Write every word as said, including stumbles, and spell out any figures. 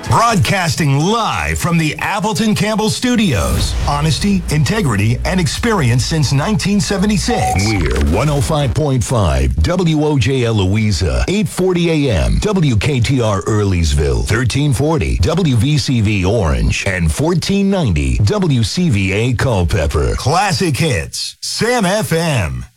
Broadcasting live from the Appleton Campbell Studios. Honesty, integrity, and experience since nineteen seventy-six. We're one oh five point five W O J L Louisa, eight forty A M, W K T R Earlysville, thirteen forty W V C V Orange, and fourteen ninety W C V A Culpeper. Classic hits, Sam F M.